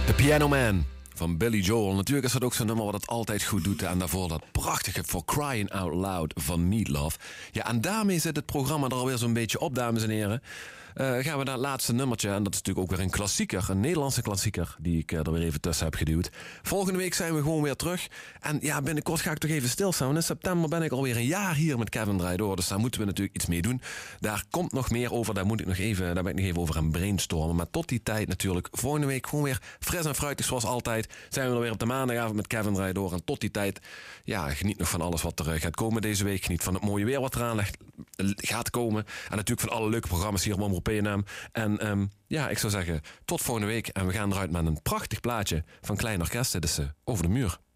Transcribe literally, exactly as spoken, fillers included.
The Piano Man van Billy Joel. Natuurlijk is dat ook zo'n nummer wat het altijd goed doet. En daarvoor dat prachtige For Crying Out Loud van Meatloaf. Ja, en daarmee zit het programma er alweer zo'n beetje op, dames en heren. Uh, gaan we naar het laatste nummertje. En dat is natuurlijk ook weer een klassieker. Een Nederlandse klassieker die ik uh, er weer even tussen heb geduwd. Volgende week zijn we gewoon weer terug. En ja, binnenkort ga ik toch even stilstaan. In september ben ik alweer een jaar hier met Kevin Draait Door. Dus daar moeten we natuurlijk iets mee doen. Daar komt nog meer over. Daar, moet ik nog even, daar ben ik nog even over aan brainstormen. Maar tot die tijd natuurlijk. Volgende week gewoon weer fris en fruitig zoals altijd. Zijn we er weer op de maandagavond met Kevin Draait Door. En tot die tijd, ja, geniet nog van alles wat er uh, gaat komen deze week. Geniet van het mooie weer wat eraan ligt, gaat komen. En natuurlijk van alle leuke programma's hier op Omroep P N M. En um, ja, ik zou zeggen, tot volgende week. En we gaan eruit met een prachtig plaatje van Klein Orkest. Dit is uh, Over de Muur.